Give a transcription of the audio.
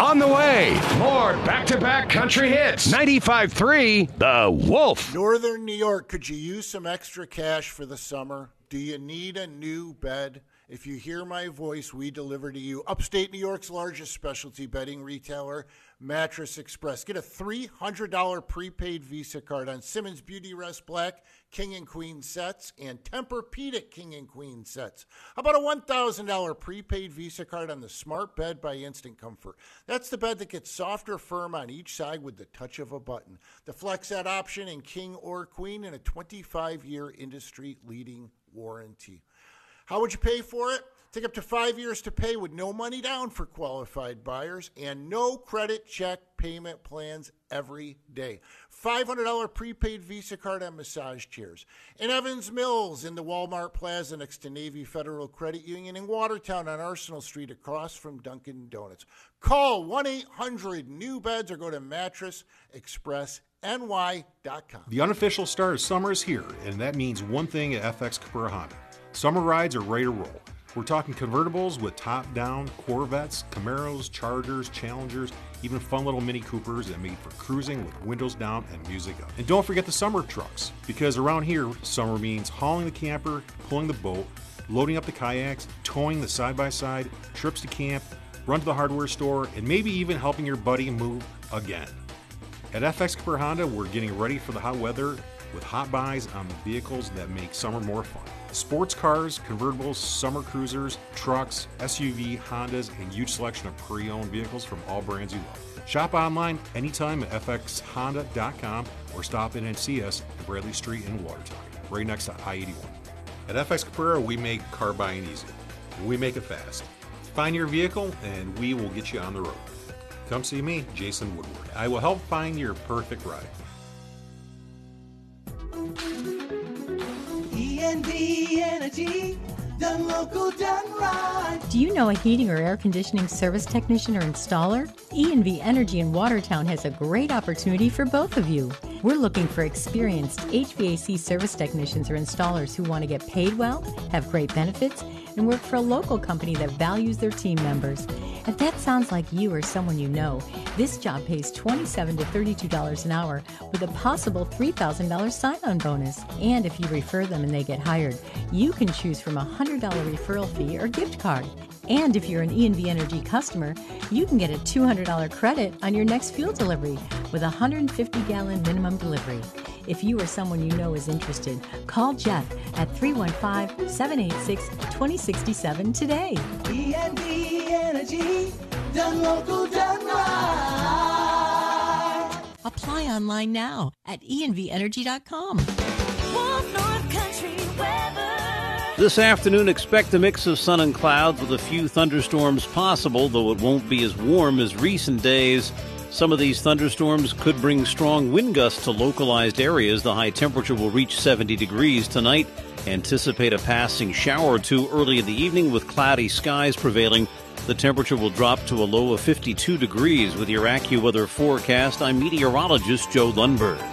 on the way. More back-to-back country hits. 95.3 The Wolf. Northern New York, could you use some extra cash for the summer? Do you need a new bed? If you hear my voice, we deliver to you. Upstate New York's largest specialty bedding retailer, Mattress Express. Get a $300 prepaid Visa card on Simmons Beauty Rest Black King and Queen sets and Tempur-Pedic King and Queen sets. How about a $1,000 prepaid Visa card on the Smart Bed by Instant Comfort? That's the bed that gets soft or firm on each side with the touch of a button. The FlexSet option in King or Queen and a 25-year industry-leading warranty. How would you pay for it? Take up to 5 years to pay with no money down for qualified buyers and no credit check payment plans every day. $500 prepaid Visa card on massage chairs. In Evans Mills, in the Walmart Plaza next to Navy Federal Credit Union, in Watertown on Arsenal Street across from Dunkin' Donuts. Call 1-800-NEW-BEDS or go to mattressexpressny.com. The unofficial start of summer is here, and that means one thing at FX Capura Honda. Summer rides are ready to roll. We're talking convertibles with top-down Corvettes, Camaros, Chargers, Challengers, even fun little Mini Coopers that made for cruising with windows down and music up. And don't forget the summer trucks, because around here, summer means hauling the camper, pulling the boat, loading up the kayaks, towing the side-by-side, trips to camp, run to the hardware store, and maybe even helping your buddy move again. At FX Capura Honda, we're getting ready for the hot weather with hot buys on the vehicles that make summer more fun. Sports cars, convertibles, summer cruisers, trucks, SUV, Hondas, and huge selection of pre-owned vehicles from all brands you love. Shop online anytime at fxhonda.com or stop in and see us at Bradley Street in Watertown, right next to I-81. At FX Capura, we make car buying easy, and we make it fast. Find your vehicle, and we will get you on the road. Come see me, Jason Woodward. I will help find your perfect ride. E&V Energy, done local, done right. Do you know a heating or air conditioning service technician or installer? E&V Energy in Watertown has a great opportunity for both of you. We're looking for experienced HVAC service technicians or installers who want to get paid well, have great benefits, and work for a local company that values their team members. If that sounds like you or someone you know, this job pays $27 to $32 an hour with a possible $3,000 sign-on bonus. And if you refer them and they get hired, you can choose from a $100 referral fee or gift card. And if you're an E&V Energy customer, you can get a $200 credit on your next fuel delivery with a 150-gallon minimum delivery. If you or someone you know is interested, call Jeff at 315-786-2067 today. E&V Energy, done local, done right. Apply online now at envenergy.com. Wolf North Country weather. This afternoon, expect a mix of sun and clouds with a few thunderstorms possible, though it won't be as warm as recent days. Some of these thunderstorms could bring strong wind gusts to localized areas. The high temperature will reach 70 degrees tonight. Anticipate a passing shower or two early in the evening with cloudy skies prevailing. The temperature will drop to a low of 52 degrees. With your AccuWeather forecast, I'm meteorologist Joe Lundberg.